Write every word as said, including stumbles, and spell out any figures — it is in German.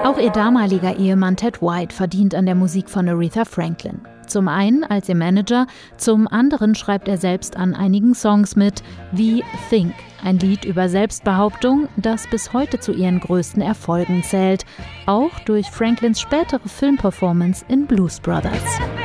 Auch ihr damaliger Ehemann Ted White verdient an der Musik von Aretha Franklin. Zum einen als ihr Manager, zum anderen schreibt er selbst an einigen Songs mit, wie Think, ein Lied über Selbstbehauptung, das bis heute zu ihren größten Erfolgen zählt, auch durch Franklins spätere Filmperformance in Blues Brothers.